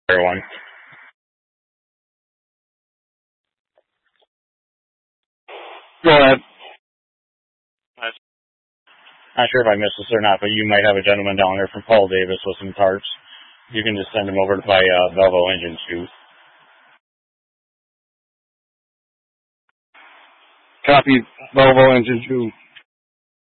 everyone. Go ahead. Not sure if I missed this or not, but you might have a gentleman down there from Paul Davis with some tarps. You can just send him over to my Velvo engine shoe. Copy, Velvo engine shoe.